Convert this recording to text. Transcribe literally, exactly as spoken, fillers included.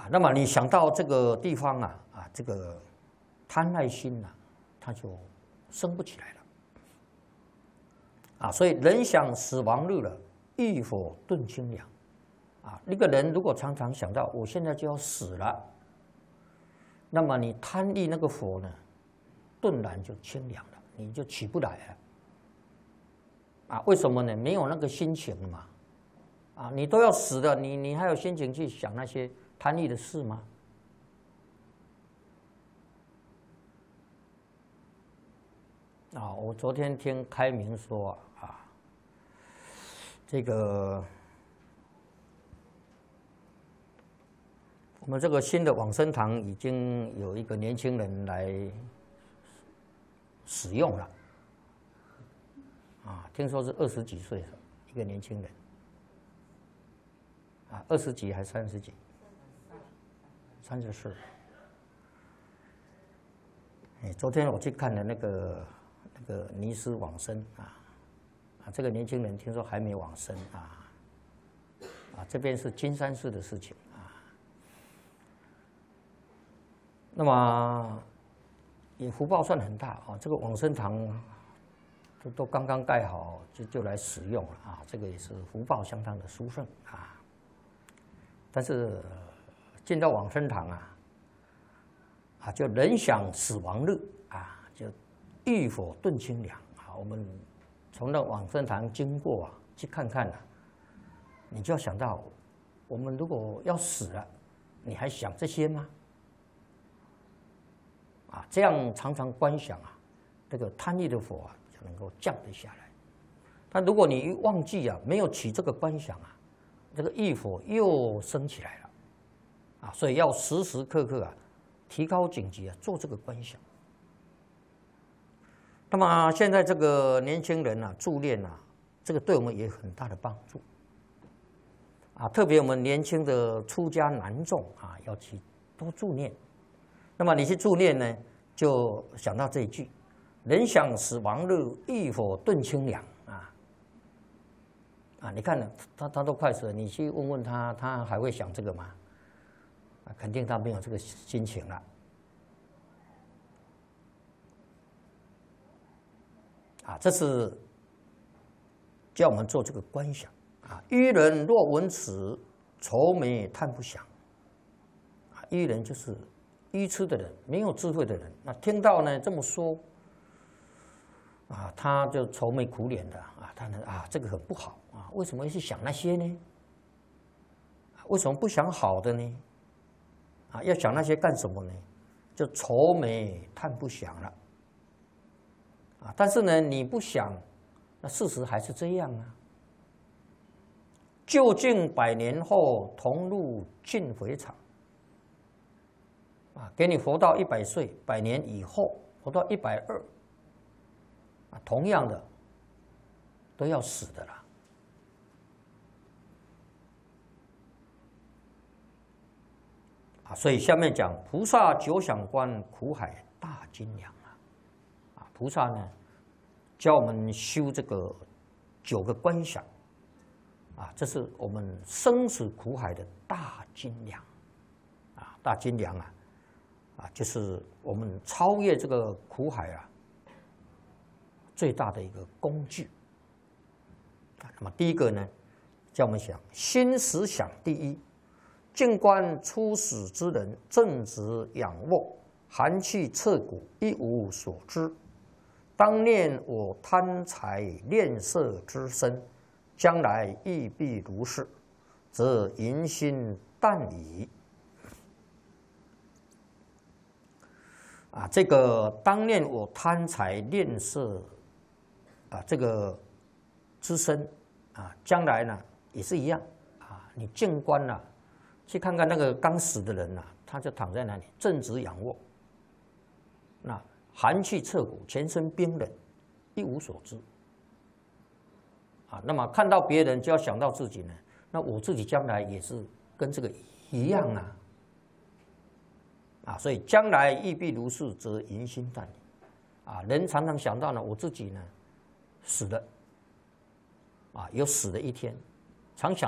啊，那么你想到这个地方啊啊，这个贪爱心呐、啊，它就升不起来了。啊，所以人想死亡日了，欲火顿清凉。啊，一个人如果常常想到我现在就要死了，那么你贪欲那个火呢，顿然就清凉了，你就起不来了。啊，为什么呢？没有那个心情了嘛。啊，你都要死了，你你还有心情去想那些贪欲的事吗？啊，我昨天听开明说啊，这个我们这个新的往生堂已经有一个年轻人来使用了，啊，听说是二十几岁的一个年轻人，啊，二十几还三十几？三十四。哎，昨天我去看了那个。那个尼斯往生啊，啊，这个年轻人听说还没往生啊，啊，这边是金山寺的事情啊。那么也福报算很大啊，这个往生堂都都刚刚盖好就就来使用了啊，这个也是福报相当的殊胜啊。但是进到往生堂啊，啊，就人想死亡日啊，就。欲火顿清凉啊！我们从那往生堂经过啊，去看看啊，你就要想到，我们如果要死了，你还想这些吗？啊，这样常常观想啊，这个贪欲的火啊，就能够降得下来。但如果你一忘记啊，没有起这个观想啊，这个欲火又升起来了，啊，所以要时时刻刻啊，提高警觉啊，做这个观想。那么现在这个年轻人啊，助念啊，这个对我们也有很大的帮助啊。特别我们年轻的出家男众啊，要去多助念。那么你去助念呢，就想到这一句：“人想死亡日，欲火顿清凉。”啊啊！你看他他都快死了，你去问问他，他还会想这个吗？啊，肯定他没有这个心情了。啊，这是叫我们做这个观想啊。愚人若闻此，愁眉叹不详。啊，愚人就是愚痴的人，没有智慧的人。那听到呢这么说，啊，他就愁眉苦脸的啊，他呢啊，这个很不好啊，为什么要去想那些呢？为什么不想好的呢？啊，要想那些干什么呢？就愁眉叹不详了。啊，但是呢，你不想，那事实还是这样啊。究竟百年后同入尽回场，啊，给你活到一百岁，百年以后活到一百二，啊，同样的都要死的啦。啊，所以下面讲菩萨久想观，苦海大金梁。菩萨呢，教我们修这个九个观想，啊，这是我们生死苦海的大金梁，啊，大金梁啊，啊，就是我们超越这个苦海啊最大的一个工具。啊，那么第一个呢，叫我们想心实想第一，静观初死之人，正直仰卧，寒气彻骨，一无所知。当念我贪财恋色之身，将来亦必如是，则淫心淡矣。啊，这个当念我贪财恋色啊，这个之身啊，将来呢也是一样啊。你静观了、啊，去看看那个刚死的人呐、啊，他就躺在那里，正直仰卧，那寒气彻骨，全身冰冷，一无所知。啊，那么看到别人就要想到自己呢，那我自己将来也是跟这个一样啊。啊，所以将来亦必如是，则淫心淡矣。啊，人常常想到呢，我自己呢死了，啊，有死的一天，常想。